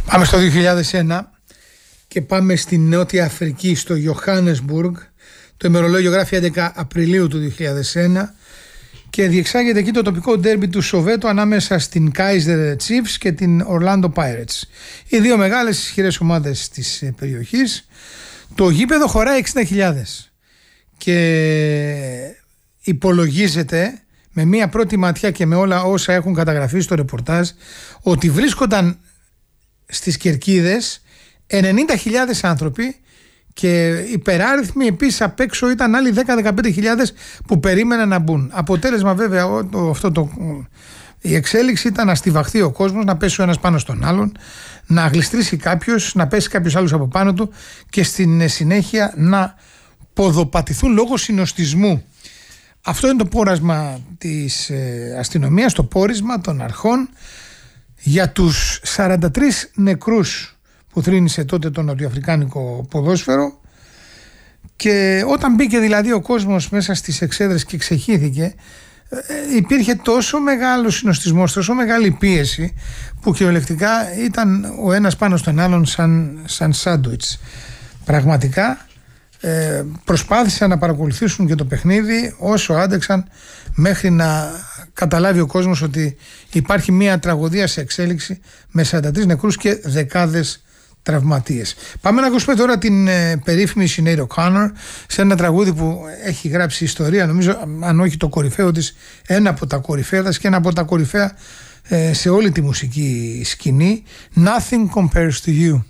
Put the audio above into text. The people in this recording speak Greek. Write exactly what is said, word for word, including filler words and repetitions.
Πάμε στο δύο χιλιάδες ένα και πάμε στη Νότια Αφρική, στο Johannesburg. Το ημερολόγιο γράφει έντεκα Απριλίου του δύο χιλιάδες ένα και διεξάγεται εκεί το τοπικό ντέρμπι του Σοβέτο ανάμεσα στην Kaizer Chiefs και την Orlando Pirates. Οι δύο μεγάλες ισχυρές ομάδες της περιοχής. Το γήπεδο χωράει εξήντα χιλιάδες και υπολογίζεται με μία πρώτη ματιά και με όλα όσα έχουν καταγραφεί στο ρεπορτάζ ότι βρίσκονταν στις κερκίδες ενενήντα χιλιάδες άνθρωποι και υπεράριθμοι επίσης απ' έξω ήταν άλλοι δέκα με δεκαπέντε χιλιάδες που περίμεναν να μπουν. Αποτέλεσμα βέβαια αυτό το, η εξέλιξη ήταν να στιβαχθεί ο κόσμος, να πέσει ο ένας πάνω στον άλλον, να γλιστρήσει κάποιος, να πέσει κάποιος άλλος από πάνω του και στην συνέχεια να ποδοπατηθούν λόγω συνοστισμού. Αυτό είναι το πόρασμα της αστυνομίας, το πόρισμα των αρχών για τους σαράντα τρεις νεκρούς που θρήνησε τότε το νοτιοαφρικάνικο ποδόσφαιρο. Και όταν μπήκε δηλαδή ο κόσμος μέσα στις εξέδρες και ξεχύθηκε, υπήρχε τόσο μεγάλο συνοστισμός, τόσο μεγάλη πίεση που κυριολεκτικά ήταν ο ένας πάνω στον άλλον σαν, σαν σάντουιτς. Πραγματικά ε, προσπάθησαν να παρακολουθήσουν και το παιχνίδι όσο άντεξαν, μέχρι να καταλάβει ο κόσμος ότι υπάρχει μια τραγωδία σε εξέλιξη με σαράντα τρεις νεκρούς και δεκάδες τραυματίες. Πάμε να ακούσουμε τώρα την ε, περίφημη Sinéad O'Connor σε ένα τραγούδι που έχει γράψει ιστορία, νομίζω, αν όχι το κορυφαίο της, ένα από τα κορυφαία και ένα από τα κορυφαία ε, σε όλη τη μουσική σκηνή. Nothing compares to you.